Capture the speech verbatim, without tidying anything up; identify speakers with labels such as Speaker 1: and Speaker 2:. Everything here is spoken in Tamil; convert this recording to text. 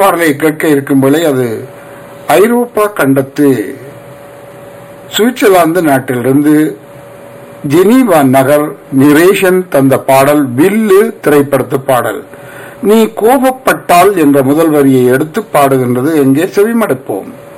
Speaker 1: பாடலை கேட்க இருக்கும் போலே அது ஐரோப்பா கண்டத்து சுவிட்சர்லாந்து நாட்டிலிருந்து ஜெனீவா நகர் நிரேஷன் தந்த பாடல் வில்லு திரைப்படத்து பாடல். நீ கோபப்பட்டால் என்ற முதல் வரியை எடுத்து பாடுகின்றது. எங்கே செவிமடுப்போம்.